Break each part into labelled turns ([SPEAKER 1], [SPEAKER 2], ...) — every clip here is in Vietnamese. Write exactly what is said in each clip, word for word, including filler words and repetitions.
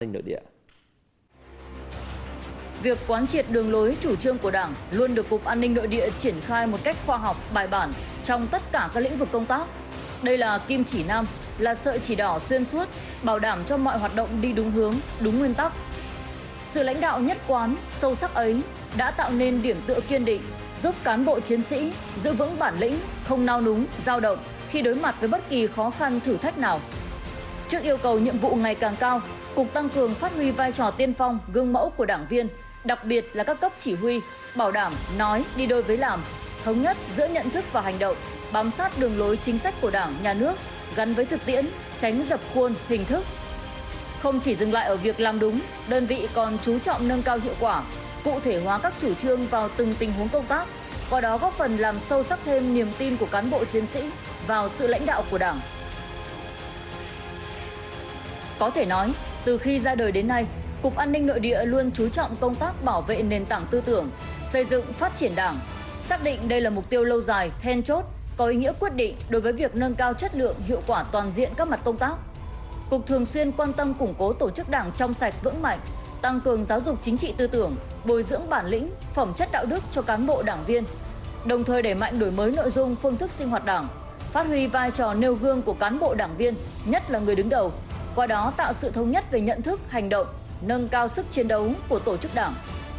[SPEAKER 1] Nội địa.
[SPEAKER 2] Việc quán triệt đường lối chủ trương của Đảng luôn được Cục An ninh Nội địa triển khai một cách khoa học, bài bản trong tất cả các lĩnh vực công tác. Đây là kim chỉ nam, là sợi chỉ đỏ xuyên suốt, bảo đảm cho mọi hoạt động đi đúng hướng, đúng nguyên tắc. Sự lãnh đạo nhất quán, sâu sắc ấy đã tạo nên điểm tựa kiên định, giúp cán bộ chiến sĩ giữ vững bản lĩnh, không nao núng, dao động khi đối mặt với bất kỳ khó khăn thử thách nào. Trước yêu cầu nhiệm vụ ngày càng cao, Cục tăng cường phát huy vai trò tiên phong, gương mẫu của đảng viên, đặc biệt là các cấp chỉ huy, bảo đảm nói đi đôi với làm, thống nhất giữa nhận thức và hành động, bám sát đường lối chính sách của Đảng, Nhà nước, gắn với thực tiễn, tránh dập khuôn, hình thức. Không chỉ dừng lại ở việc làm đúng, đơn vị còn chú trọng nâng cao hiệu quả, cụ thể hóa các chủ trương vào từng tình huống công tác, qua đó góp phần làm sâu sắc thêm niềm tin của cán bộ chiến sĩ vào sự lãnh đạo của Đảng. Có thể nói, từ khi ra đời đến nay, Cục An ninh Nội địa luôn chú trọng công tác bảo vệ nền tảng tư tưởng, xây dựng phát triển Đảng, xác định đây là mục tiêu lâu dài, then chốt, có ý nghĩa quyết định đối với việc nâng cao chất lượng, hiệu quả toàn diện các mặt công tác. Cục thường xuyên quan tâm củng cố tổ chức Đảng trong sạch vững mạnh, tăng cường giáo dục chính trị tư tưởng, bồi dưỡng bản lĩnh, phẩm chất đạo đức cho cán bộ đảng viên, đồng thời đẩy mạnh đổi mới nội dung, phương thức sinh hoạt Đảng, phát huy vai trò nêu gương của cán bộ đảng viên, nhất là người đứng đầu, qua đó tạo sự thống nhất về nhận thức, hành động, nâng cao sức chiến đấu của tổ chức Đảng.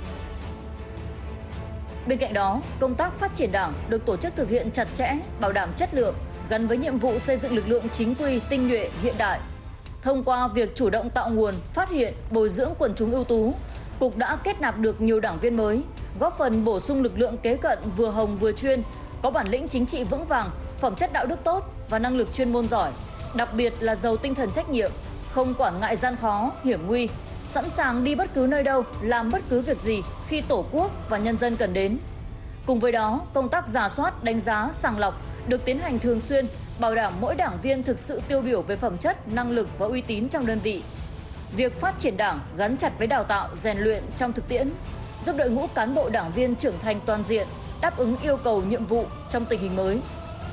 [SPEAKER 2] Bên cạnh đó, công tác phát triển Đảng được tổ chức thực hiện chặt chẽ, bảo đảm chất lượng, gắn với nhiệm vụ xây dựng lực lượng chính quy, tinh nhuệ, hiện đại. Thông qua việc chủ động tạo nguồn, phát hiện, bồi dưỡng quần chúng ưu tú, Cục đã kết nạp được nhiều đảng viên mới, góp phần bổ sung lực lượng kế cận vừa hồng vừa chuyên, có bản lĩnh chính trị vững vàng, phẩm chất đạo đức tốt và năng lực chuyên môn giỏi, đặc biệt là giàu tinh thần trách nhiệm, không quản ngại gian khó, hiểm nguy, sẵn sàng đi bất cứ nơi đâu, làm bất cứ việc gì khi Tổ quốc và nhân dân cần đến. Cùng với đó, công tác rà soát, đánh giá, sàng lọc được tiến hành thường xuyên, bảo đảm mỗi đảng viên thực sự tiêu biểu về phẩm chất, năng lực và uy tín trong đơn vị. Việc phát triển Đảng gắn chặt với đào tạo, rèn luyện trong thực tiễn, giúp đội ngũ cán bộ đảng viên trưởng thành toàn diện, đáp ứng yêu cầu nhiệm vụ trong tình hình mới.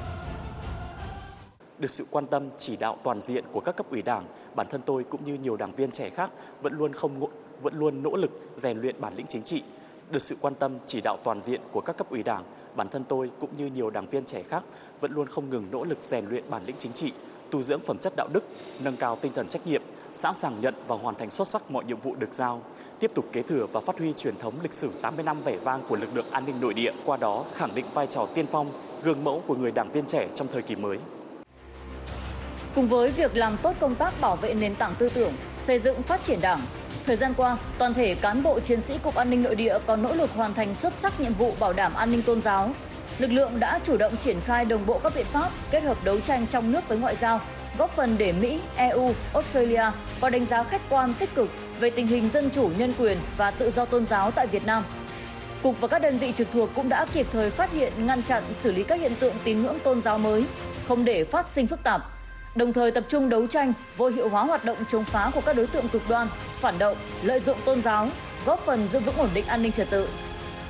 [SPEAKER 3] Được sự quan tâm, chỉ đạo toàn diện của các cấp ủy Đảng, bản thân tôi cũng như nhiều đảng viên trẻ khác vẫn luôn không vẫn luôn nỗ lực rèn luyện bản lĩnh chính trị. Được sự quan tâm, chỉ đạo toàn diện của các cấp ủy Đảng, bản thân tôi cũng như nhiều đảng viên trẻ khác vẫn luôn không ngừng nỗ lực rèn luyện bản lĩnh chính trị, tu dưỡng phẩm chất đạo đức, nâng cao tinh thần trách nhiệm, sẵn sàng nhận và hoàn thành xuất sắc mọi nhiệm vụ được giao, tiếp tục kế thừa và phát huy truyền thống lịch sử tám mươi năm vẻ vang của lực lượng an ninh nội địa, qua đó khẳng định vai trò tiên phong, gương mẫu của người đảng viên trẻ trong thời kỳ mới.
[SPEAKER 2] Cùng với việc làm tốt công tác bảo vệ nền tảng tư tưởng, xây dựng phát triển Đảng, thời gian qua, toàn thể cán bộ chiến sĩ Cục An ninh Nội địa còn nỗ lực hoàn thành xuất sắc nhiệm vụ bảo đảm an ninh tôn giáo. Lực lượng đã chủ động triển khai đồng bộ các biện pháp kết hợp đấu tranh trong nước với ngoại giao, góp phần để Mỹ, e u, Australia có đánh giá khách quan tích cực về tình hình dân chủ, nhân quyền và tự do tôn giáo tại Việt Nam. Cục và các đơn vị trực thuộc cũng đã kịp thời phát hiện, ngăn chặn, xử lý các hiện tượng tín ngưỡng tôn giáo mới, không để phát sinh phức tạp, đồng thời tập trung đấu tranh, vô hiệu hóa hoạt động chống phá của các đối tượng cực đoan, phản động, lợi dụng tôn giáo, góp phần giữ vững ổn định an ninh trật tự.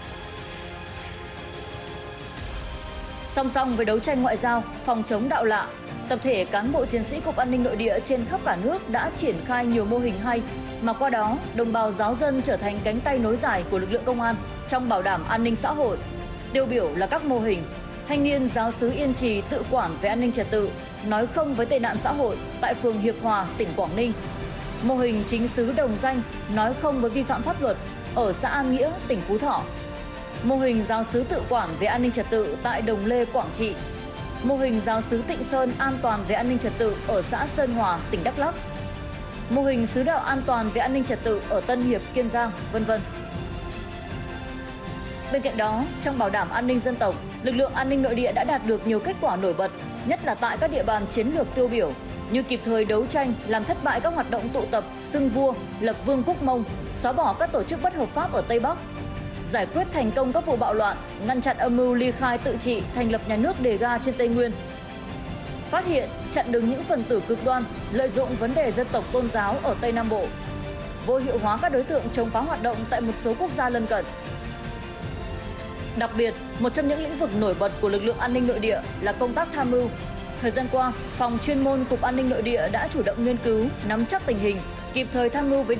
[SPEAKER 2] Song song với đấu tranh ngoại giao, phòng chống đạo lạ, tập thể cán bộ chiến sĩ Cục An ninh Nội địa trên khắp cả nước đã triển khai nhiều mô hình hay, mà qua đó đồng bào giáo dân trở thành cánh tay nối dài của lực lượng công an trong bảo đảm an ninh xã hội. Tiêu biểu là các mô hình thanh niên giáo xứ Yên Trì tự quản về an ninh trật tự, nói không với tệ nạn xã hội tại phường Hiệp Hòa, tỉnh Quảng Ninh. Mô hình chính xứ Đồng Danh nói không với vi phạm pháp luật ở xã An Nghĩa, tỉnh Phú Thọ. Mô hình giáo xứ tự quản về an ninh trật tự tại Đồng Lê, Quảng Trị. Mô hình giáo xứ Tịnh Sơn an toàn về an ninh trật tự ở xã Sơn Hòa, tỉnh Đắk Lắk. Mô hình xứ đạo an toàn về an ninh trật tự ở Tân Hiệp, Kiên Giang, vân vân. Bên cạnh đó, trong bảo đảm an ninh dân tộc, lực lượng an ninh nội địa đã đạt được nhiều kết quả nổi bật, nhất là tại các địa bàn chiến lược tiêu biểu, như kịp thời đấu tranh, làm thất bại các hoạt động tụ tập, xưng vua, lập vương quốc Mông, xóa bỏ các tổ chức bất hợp pháp ở Tây Bắc, giải quyết thành công các vụ bạo loạn, ngăn chặn âm mưu ly khai tự trị, thành lập nhà nước đề ga trên Tây Nguyên, phát hiện, chặn đứng những phần tử cực đoan lợi dụng vấn đề dân tộc tôn giáo ở Tây Nam Bộ, vô hiệu hóa các đối tượng chống phá hoạt động tại một số quốc gia lân cận. Đặc biệt, một trong những lĩnh vực nổi bật của lực lượng an ninh nội địa là công tác tham mưu. Thời gian qua, Phòng chuyên môn Cục An ninh Nội địa đã chủ động nghiên cứu, nắm chắc tình hình, kịp thời tham mưu với